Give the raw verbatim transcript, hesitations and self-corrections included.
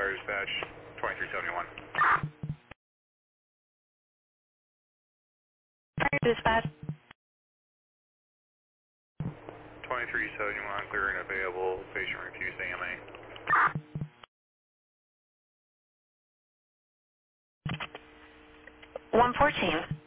Fire Dispatch, twenty-three seventy-one. Fire Dispatch. twenty-three seventy-one, clear and available, patient refused A M A. one fourteen.